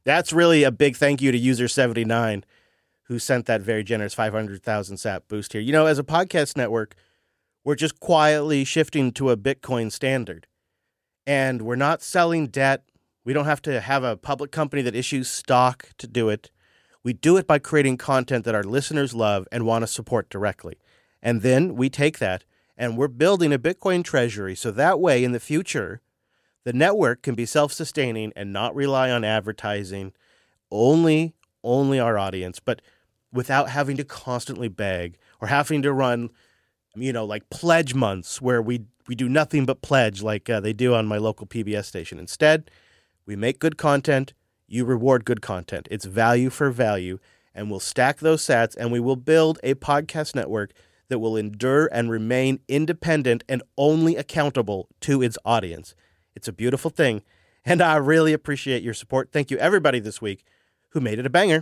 That's really a big thank you to user 79 who sent that very generous 500,000 sat boost here. You know, as a podcast network, we're just quietly shifting to a Bitcoin standard. And we're not selling debt. We don't have to have a public company that issues stock to do it. We do it by creating content that our listeners love and want to support directly. And then we take that and we're building a Bitcoin treasury. So that way in the future, the network can be self-sustaining and not rely on advertising, only our audience, but without having to constantly beg or having to run, like pledge months where we do nothing but pledge like they do on my local PBS station. Instead, we make good content. You reward good content. It's value for value, and we'll stack those sats, and we will build a podcast network that will endure and remain independent and only accountable to its audience. It's a beautiful thing, and I really appreciate your support. Thank you, everybody, this week who made it a banger.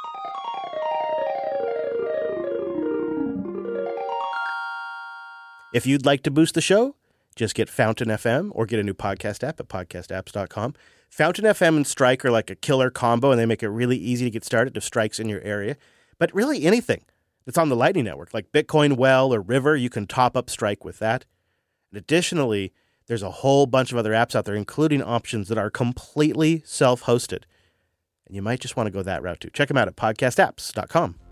If you'd like to boost the show, just get Fountain FM or get a new podcast app at podcastapps.com. Fountain FM and Strike are like a killer combo, and they make it really easy to get started if Strike's in your area. But really anything that's on the Lightning Network, like Bitcoin Well or River, you can top up Strike with that. And additionally, there's a whole bunch of other apps out there, including options that are completely self-hosted. And you might just want to go that route too. Check them out at podcastapps.com.